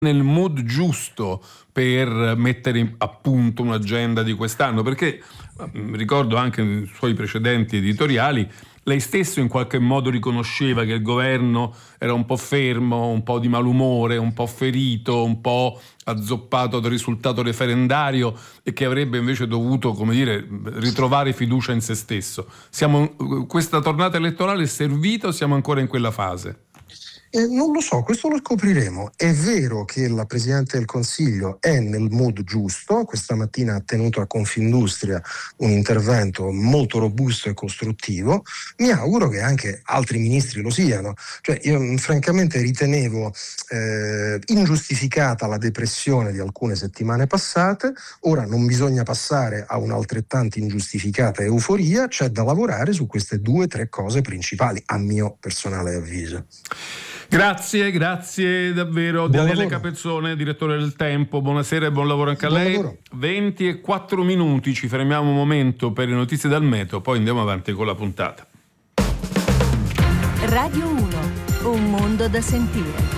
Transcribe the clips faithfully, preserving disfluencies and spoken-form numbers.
nel mood giusto per mettere a punto un'agenda di quest'anno, perché ricordo anche nei suoi precedenti editoriali lei stesso in qualche modo riconosceva che il governo era un po' fermo, un po' di malumore, un po' ferito, un po' azzoppato dal risultato referendario e che avrebbe invece dovuto, come dire, ritrovare fiducia in se stesso. Siamo, questa tornata elettorale è servita o siamo ancora in quella fase? Eh, non lo so, questo lo scopriremo. È vero che la Presidente del Consiglio è nel mood giusto. Questa mattina ha tenuto a Confindustria un intervento molto robusto e costruttivo. Mi auguro che anche altri ministri lo siano. Cioè, io francamente ritenevo eh, ingiustificata la depressione di alcune settimane passate. Ora non bisogna passare a un'altrettanto ingiustificata euforia. C'è da lavorare su queste due o tre cose principali, a mio personale avviso. Grazie, grazie davvero. Buon Daniele lavoro. Capezzone, direttore del Tempo, buonasera e buon lavoro anche a Buon lei. lavoro. venti e quattro minuti, ci fermiamo un momento per le notizie dal meteo, poi andiamo avanti con la puntata. Radio uno, un mondo da sentire.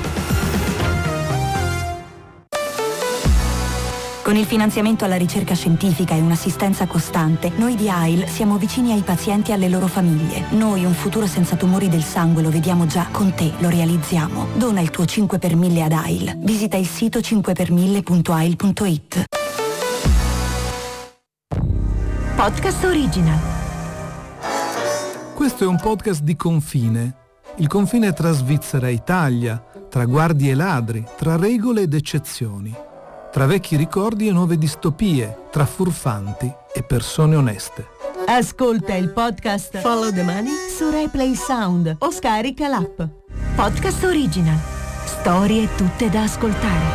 Con il finanziamento alla ricerca scientifica e un'assistenza costante, noi di A I L siamo vicini ai pazienti e alle loro famiglie. Noi un futuro senza tumori del sangue lo vediamo già, con te lo realizziamo. Dona il tuo cinque per mille ad A I L. Visita il sito cinque per mille punto a i l punto i t. Podcast Original. Questo è un podcast di confine. Il confine tra Svizzera e Italia, tra guardie e ladri, tra regole ed eccezioni. Tra vecchi ricordi e nuove distopie, tra furfanti e persone oneste. Ascolta il podcast Follow the Money su RaiPlay Sound o scarica l'app. Podcast Original. Storie tutte da ascoltare.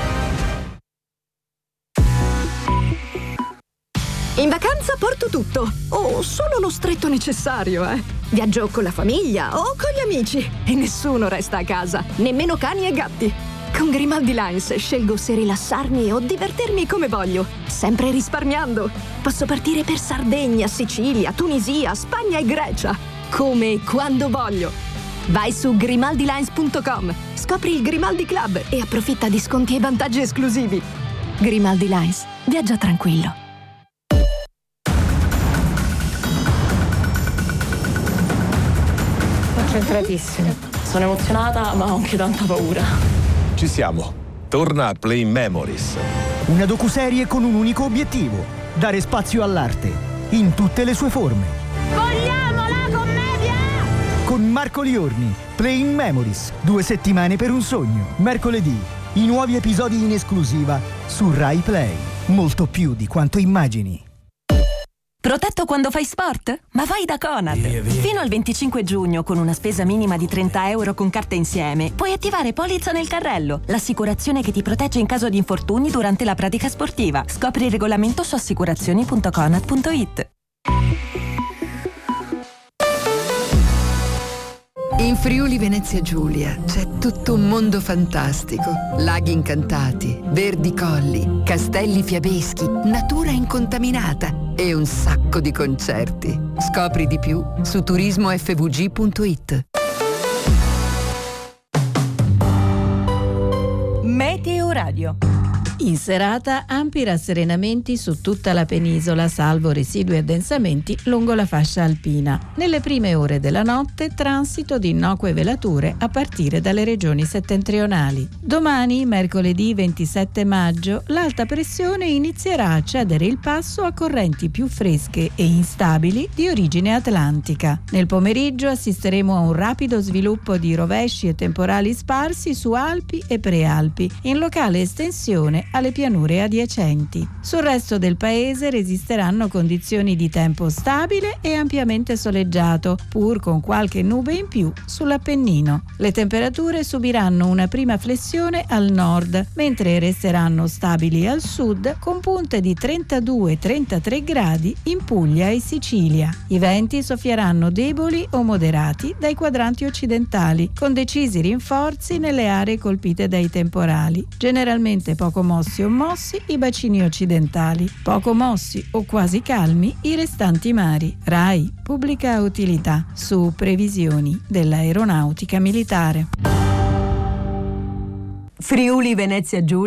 In vacanza porto tutto, o solo lo stretto necessario, eh. Viaggio con la famiglia o con gli amici e nessuno resta a casa, nemmeno cani e gatti. Con Grimaldi Lines scelgo se rilassarmi o divertirmi come voglio, sempre risparmiando. Posso partire per Sardegna, Sicilia, Tunisia, Spagna e Grecia, come e quando voglio. Vai su grimaldi lines punto com, scopri il Grimaldi Club e approfitta di sconti e vantaggi esclusivi. Grimaldi Lines, viaggia tranquillo. Concentratissimo. Sono emozionata ma ho anche tanta paura. Ci siamo. Torna Play Memories. Una docuserie con un unico obiettivo: dare spazio all'arte, in tutte le sue forme. Vogliamo la commedia! Con Marco Liorni, Playing Memories, due settimane per un sogno. Mercoledì, i nuovi episodi in esclusiva su Rai Play. Molto più di quanto immagini. Protetto quando fai sport? Ma vai da Conad! Fino al venticinque giugno, con una spesa minima di trenta euro con carta insieme, puoi attivare Polizza nel carrello, l'assicurazione che ti protegge in caso di infortuni durante la pratica sportiva. Scopri il regolamento su assicurazioni punto conad punto i t. In Friuli Venezia Giulia c'è tutto un mondo fantastico. Laghi incantati, verdi colli, castelli fiabeschi, natura incontaminata e un sacco di concerti. Scopri di più su turismo effe vu gi punto i t. Meteo Radio. In serata ampi rasserenamenti su tutta la penisola, salvo residui addensamenti lungo la fascia alpina. Nelle prime ore della notte transito di innocue velature a partire dalle regioni settentrionali. Domani, mercoledì ventisette maggio, l'alta pressione inizierà a cedere il passo a correnti più fresche e instabili di origine atlantica. Nel pomeriggio assisteremo a un rapido sviluppo di rovesci e temporali sparsi su Alpi e Prealpi, in locale estensione alle pianure adiacenti. Sul resto del paese resisteranno condizioni di tempo stabile e ampiamente soleggiato, pur con qualche nube in più sull'Appennino. Le temperature subiranno una prima flessione al nord, mentre resteranno stabili al sud, con punte di trentadue trentatré gradi in Puglia e Sicilia. I venti soffieranno deboli o moderati dai quadranti occidentali, con decisi rinforzi nelle aree colpite dai temporali, generalmente poco mossi o mossi i bacini occidentali, poco mossi o quasi calmi i restanti mari. Rai, pubblica utilità, su previsioni dell'aeronautica militare. Friuli Venezia Giulia